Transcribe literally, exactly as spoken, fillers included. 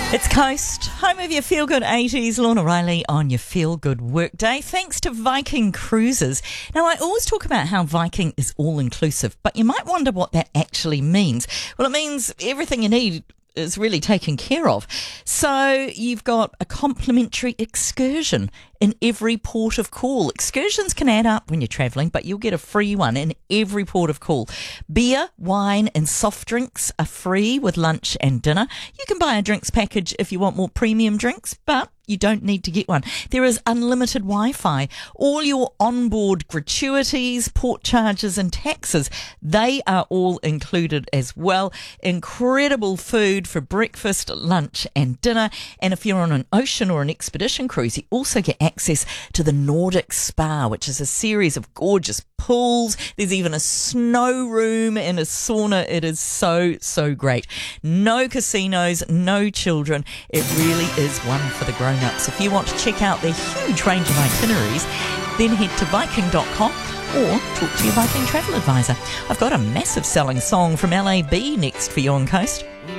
It's Coast, home of your Feel Good eighties. Lorna Riley on your Feel Good Workday, thanks to Viking Cruises. Now, I always talk about how Viking is all-inclusive, but you might wonder what that actually means. Well, it means everything you need is really taken care of. So you've got a complimentary excursion in every port of call. Excursions can add up when you're travelling, but you'll get a free one in every port of call. Beer, wine and soft drinks are free with lunch and dinner. You can buy a drinks package if you want more premium drinks, but you don't need to get one. There is unlimited Wi-Fi. All your onboard gratuities, port charges and taxes, they are all included as well. Incredible food for breakfast, lunch and dinner. And if you're on an ocean or an expedition cruise, you also get access to the Nordic Spa, which is a series of gorgeous pools. There's even a snow room and a sauna. It is so, so great. No casinos, no children. It really is one for the grown-ups. If you want to check out their huge range of itineraries, then head to viking dot com or talk to your Viking travel advisor. I've got a massive selling song from L A B next for you on Coast.